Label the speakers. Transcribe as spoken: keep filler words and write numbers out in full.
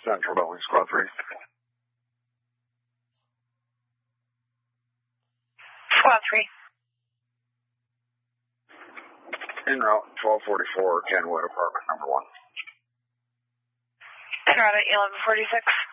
Speaker 1: Central Building, Squad three.
Speaker 2: Squad three.
Speaker 1: En route, twelve forty-four, Kenwood, apartment number one.
Speaker 2: En route, eleven forty-six.